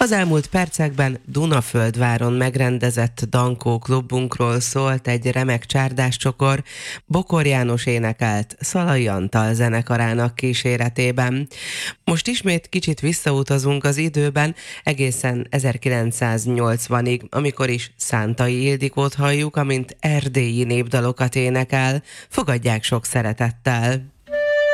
Az elmúlt percekben Dunaföldváron megrendezett Dankó klubunkról szólt egy remek csárdáscsokor, Bokor János énekelt Szalai Antal zenekarának kíséretében. Most ismét kicsit visszautazunk az időben, egészen 1980-ig, amikor is Szántai Ildikót halljuk, amint erdélyi népdalokat énekel. Fogadják sok szeretettel!